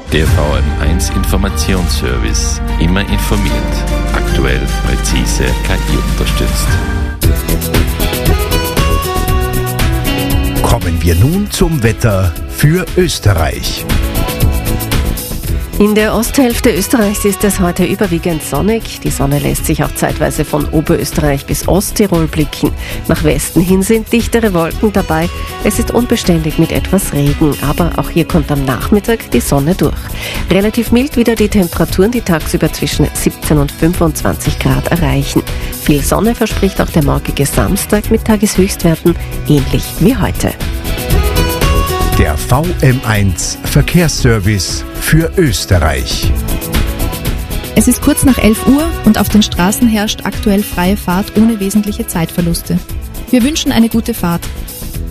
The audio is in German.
Der VM1 Informationsservice. Immer informiert. Aktuell, präzise, KI unterstützt. Kommen wir nun zum Wetter für Österreich. In der Osthälfte Österreichs ist es heute überwiegend sonnig. Die Sonne lässt sich auch zeitweise von Oberösterreich bis Osttirol blicken. Nach Westen hin sind dichtere Wolken dabei. Es ist unbeständig mit etwas Regen, aber auch hier kommt am Nachmittag die Sonne durch. Relativ mild wieder die Temperaturen, die tagsüber zwischen 17 und 25 Grad erreichen. Viel Sonne verspricht auch der morgige Samstag mit Tageshöchstwerten ähnlich wie heute. Der VM1 Verkehrsservice für Österreich. Es ist kurz nach 11 Uhr und auf den Straßen herrscht aktuell freie Fahrt ohne wesentliche Zeitverluste. Wir wünschen eine gute Fahrt.